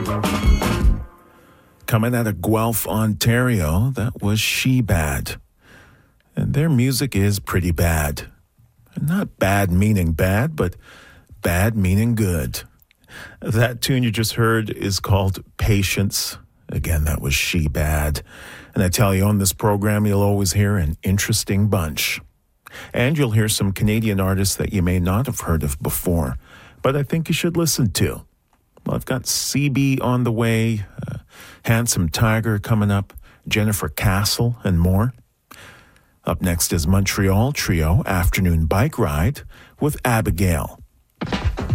Coming out of Guelph, Ontario, that was She Bad. And their music is pretty bad. And not bad meaning bad, but bad meaning good. That tune you just heard is called Patience. Again, that was She Bad. And I tell you, on this program, you'll always hear an interesting bunch. And you'll hear some Canadian artists that you may not have heard of before, but I think you should listen to. Well, I've got CB on the way, Handsome Tiger coming up, Jennifer Castle, and more. Up next is Montreal Trio Afternoon Bike Ride with Abigail.